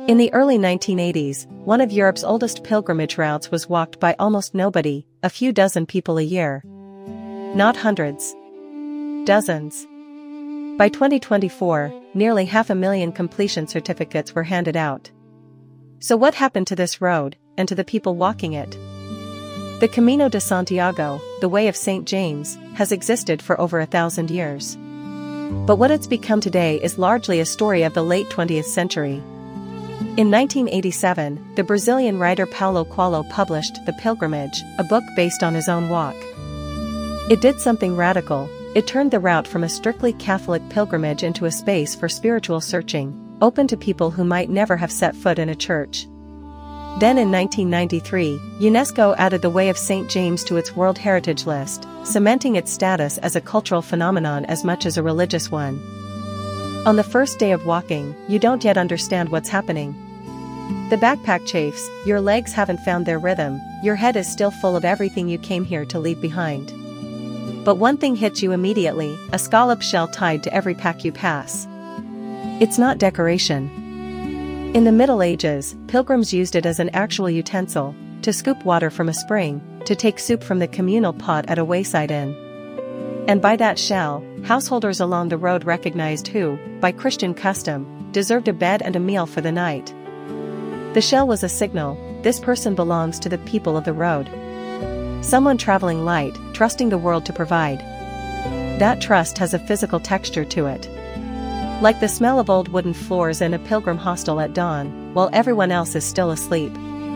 In the early 1980s, one of Europe's oldest pilgrimage routes was walked by almost nobody, a few dozen people a year. Not hundreds. Dozens. By 2024, nearly 500,000 completion certificates were handed out. So what happened to this road, and to the people walking it? The Camino de Santiago, the Way of St. James, has existed for over 1,000 years. But what it's become today is largely a story of the late 20th century. In 1987, the Brazilian writer Paulo Coelho published The Pilgrimage, a book based on his own walk. It did something radical. It turned the route from a strictly Catholic pilgrimage into a space for spiritual searching, open to people who might never have set foot in a church. Then in 1993, UNESCO added the Way of St. James to its World Heritage List, cementing its status as a cultural phenomenon as much as a religious one. On the first day of walking, you don't yet understand what's happening. The backpack chafes, your legs haven't found their rhythm, your head is still full of everything you came here to leave behind. But one thing hits you immediately, a scallop shell tied to every pack you pass. It's not decoration. In the Middle Ages, pilgrims used it as an actual utensil, to scoop water from a spring, to take soup from the communal pot at a wayside inn. And by that shell, householders along the road recognized who, by Christian custom, deserved a bed and a meal for the night. The shell was a signal: this person belongs to the people of the road. Someone traveling light, trusting the world to provide. That trust has a physical texture to it. Like the smell of old wooden floors in a pilgrim hostel at dawn, while everyone else is still asleep.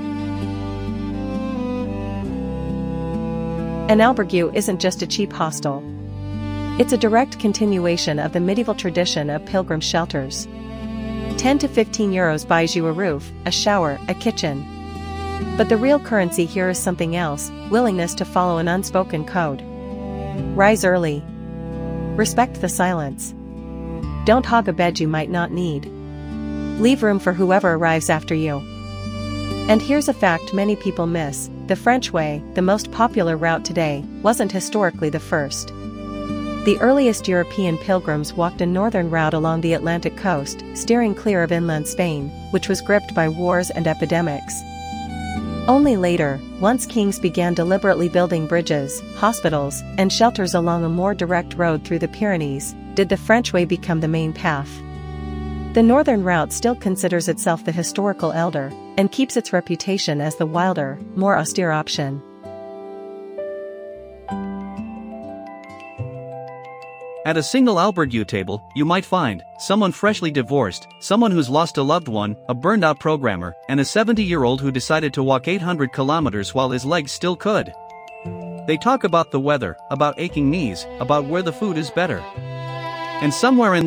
An albergue isn't just a cheap hostel. It's a direct continuation of the medieval tradition of pilgrim shelters. 10 to 15 euros buys you a roof, a shower, a kitchen. But the real currency here is something else: willingness to follow an unspoken code. Rise early. Respect the silence. Don't hog a bed you might not need. Leave room for whoever arrives after you. And here's a fact many people miss: the French way, the most popular route today, wasn't historically the first. The earliest European pilgrims walked a northern route along the Atlantic coast, steering clear of inland Spain, which was gripped by wars and epidemics. Only later, once kings began deliberately building bridges, hospitals, and shelters along a more direct road through the Pyrenees, did the French way become the main path. The northern route still considers itself the historical elder, and keeps its reputation as the wilder, more austere option. At a single albergue table, you might find someone freshly divorced, someone who's lost a loved one, a burned-out programmer, and a 70-year-old who decided to walk 800 kilometers while his legs still could. They talk about the weather, about aching knees, about where the food is better. And somewhere in